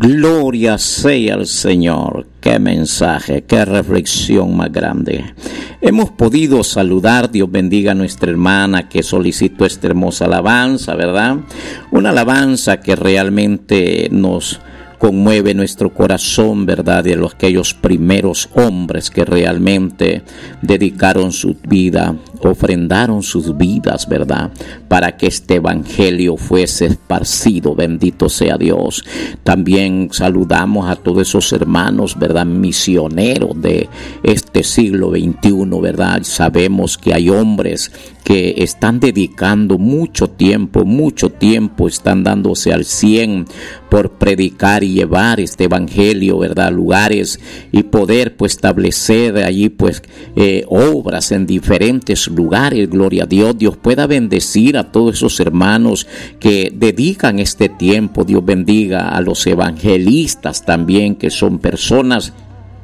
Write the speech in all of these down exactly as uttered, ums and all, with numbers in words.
Gloria sea al Señor. Qué mensaje, qué reflexión más grande. Hemos podido saludar, Dios bendiga a nuestra hermana que solicitó esta hermosa alabanza, ¿verdad? Una alabanza que realmente nos conmueve nuestro corazón, ¿verdad? De los aquellos primeros hombres que realmente dedicaron su vida, ofrendaron sus vidas, ¿verdad? Para que este evangelio fuese esparcido, bendito sea Dios. También saludamos a todos esos hermanos, ¿verdad? Misioneros de este siglo veintiuno, ¿verdad? Sabemos que hay hombres que están dedicando mucho tiempo, mucho tiempo, están dándose al cien por predicar y llevar este evangelio, ¿verdad? A lugares y poder pues establecer allí pues eh, obras en diferentes lugares. Gloria a Dios. Dios pueda bendecir a todos esos hermanos que dedican este tiempo. Dios bendiga a los evangelistas también, que son personas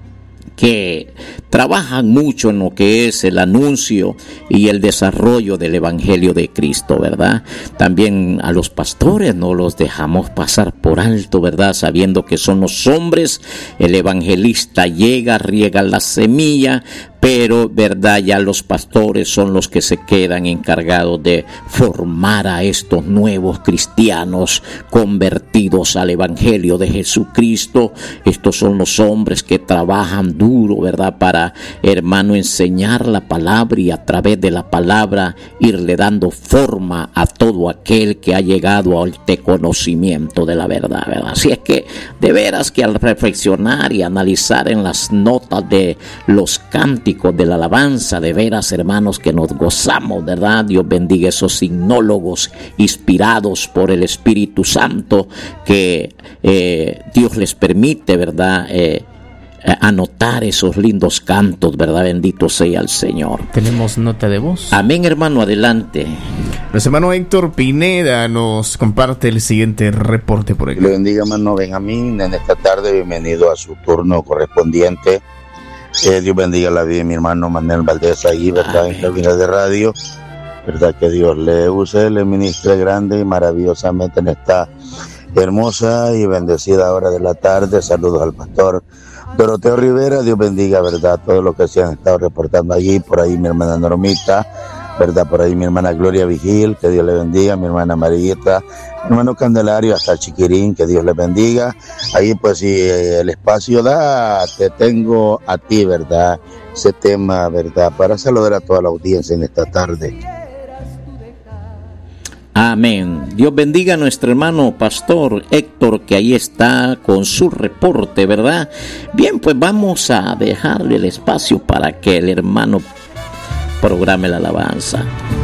que trabajan mucho en lo que es el anuncio y el desarrollo del evangelio de Cristo, ¿verdad? También a los pastores no los dejamos pasar por alto, ¿verdad? Sabiendo que son los hombres, el evangelista llega, riega la semilla, pero, ¿verdad? Ya los pastores son los que se quedan encargados de formar a estos nuevos cristianos convertidos al evangelio de Jesucristo. Estos son los hombres que trabajan duro, ¿verdad? Para, hermano, enseñar la palabra y a través de la palabra irle dando forma a todo aquel que ha llegado al conocimiento de la verdad, ¿verdad? Así es que, de veras que al reflexionar y analizar en las notas de los cánticos de la alabanza, de veras, hermanos, que nos gozamos, ¿verdad? Dios bendiga esos sinólogos inspirados por el Espíritu Santo que eh, Dios les permite, ¿verdad? Eh, anotar esos lindos cantos, ¿verdad? Bendito sea el Señor. Tenemos nota de voz. Amén, hermano, adelante. Nuestro hermano Héctor Pineda nos comparte el siguiente reporte por aquí. Le bendiga, hermano Benjamín, en esta tarde, bienvenido a su turno correspondiente. Eh, Dios bendiga la vida de mi hermano Manuel Valdés ahí, ¿verdad? Amén. En cabina de radio, ¿verdad? Que Dios le use, le ministre grande y maravillosamente en esta hermosa y bendecida hora de la tarde. Saludos al pastor Doroteo Rivera. Dios bendiga, ¿verdad? Todo lo que se han estado reportando allí, por ahí mi hermana Normita, ¿verdad? Por ahí mi hermana Gloria Vigil, que Dios le bendiga, mi hermana Marieta, mi hermano Candelario, hasta el Chiquirín, que Dios le bendiga. Ahí pues si el espacio da, te tengo a ti, ¿verdad? Ese tema, ¿verdad? Para saludar a toda la audiencia en esta tarde. Amén. Dios bendiga a nuestro hermano pastor Héctor, que ahí está con su reporte, ¿verdad? Bien, pues vamos a dejarle el espacio para que el hermano programe la alabanza.